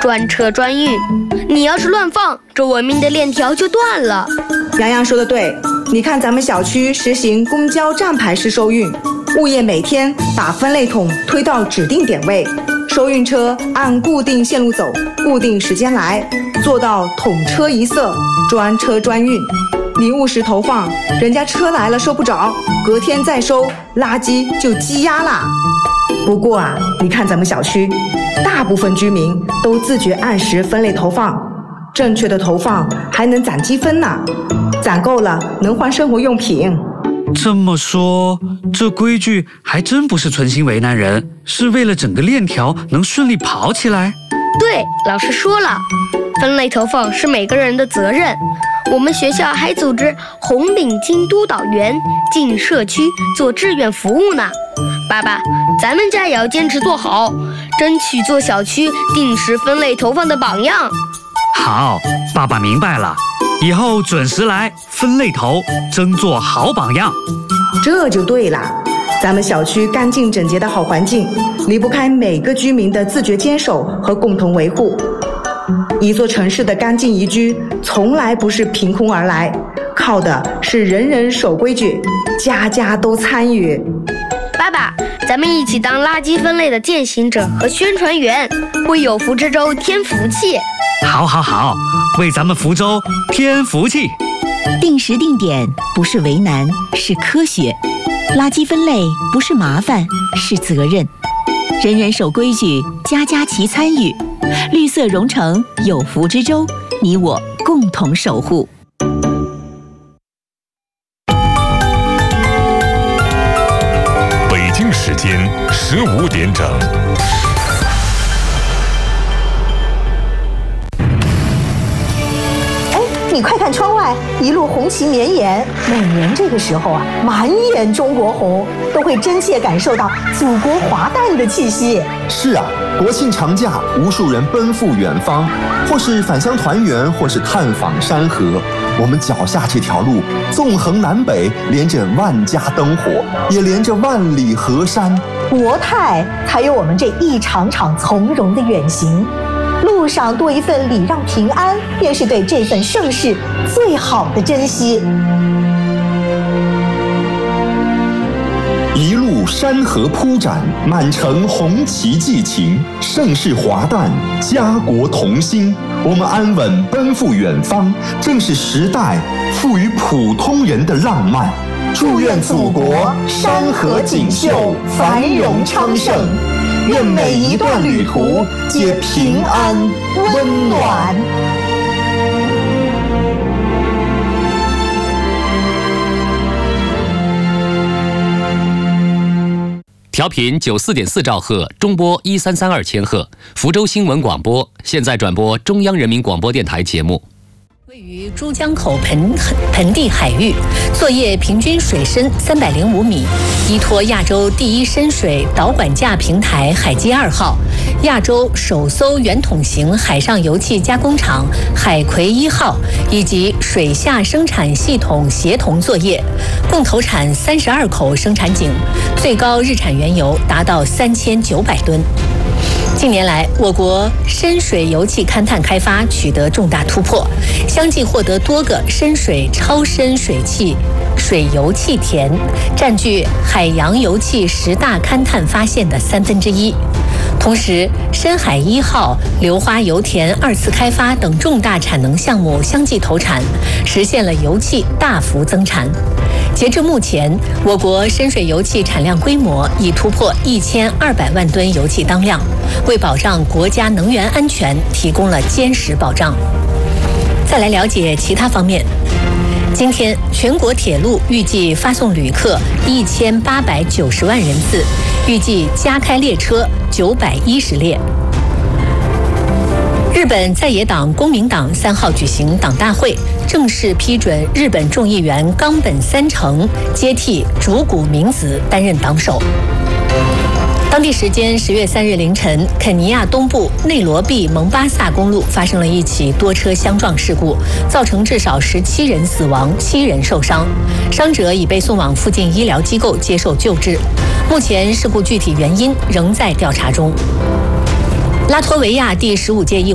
专车专运。你要是乱放，这文明的链条就断了。 洋洋说的对，你看咱们小区实行公交站牌式收运，物业每天把分类桶推到指定点位，收运车按固定线路走，固定时间来，做到统车一色，专车专运。你误时投放，人家车来了收不着，隔天再收，垃圾就积压啦。不过啊，你看咱们小区，大部分居民都自觉按时分类投放，正确的投放还能攒积分呢，攒够了能换生活用品。 这么说，这规矩还真不是存心为难人，是为了整个链条能顺利跑起来。 对，老师说了，分类投放是每个人的责任。我们学校还组织红领巾督导员进社区做志愿服务呢。爸爸，咱们家也要坚持做好，争取做小区定时分类投放的榜样。 好，爸爸明白了，以后准时来分类投，争做好榜样。 这就对了，咱们小区干净整洁的好环境，离不开每个居民的自觉坚守和共同维护。一座城市的干净宜居，从来不是凭空而来，靠的是人人守规矩，家家都参与。 爸爸，咱们一起当垃圾分类的践行者和宣传员，为有福之州添福气。 好，为咱们福州添福气。 定时定点不是为难，是科学；垃圾分类不是麻烦，是责任。人人守规矩，家家齐参与。绿色融成有福之州，你我共同守护。 北京时间15点整。 你快看窗外，一路红旗绵延。每年这个时候啊，满眼中国红，都会真切感受到祖国华诞的气息。 是啊，国庆长假，无数人奔赴远方，或是返乡团圆，或是探访山河。我们脚下这条路，纵横南北，连着万家灯火，也连着万里河山。 国泰才有我们这一场场从容的远行。路上多一份礼让平安，便是对这份盛世最好的珍惜。 一路山河铺展，满城红旗寄情，盛世华诞，家国同心。我们安稳奔赴远方，正是时代赋予普通人的浪漫。祝愿祖国山河锦绣，繁荣昌盛。愿每一段旅途皆平安温暖。 调频94.4兆赫，中波1332千赫，福州新闻广播现在转播中央人民广播电台节目。 位于珠江口盆地海域，作业平均水深305米，依托亚洲第一深水导管架平台海基2号、亚洲首艘圆筒型海上油气加工厂海葵1号以及水下生产系统协同作业，共投产32口生产井，最高日产原油达到3900吨。近年来，我国深水油气勘探开发取得重大突破，相继获得多个深水超深水油气田，占据海洋油气10大勘探发现的1/3。同时，深海1号、硫花油田2次开发等重大产能项目相继投产，实现了油气大幅增产。截至目前，我国深水油气产量规模已突破1200万吨油气当量，为保障国家能源安全提供了坚实保障。再来了解其他方面。今天，全国铁路预计发送旅客1890万人次，预计加开列车910列。日本在野党公民党3号举行党大会，正式批准日本众议员冈本三成接替竹谷明子担任党首。当地时间10月3日凌晨，肯尼亚东部内罗毕蒙巴萨公路发生了一起多车相撞事故，造成至少17人死亡，7人受伤，伤者已被送往附近医疗机构接受救治。目前事故具体原因仍在调查中。拉脱维亚第15届议会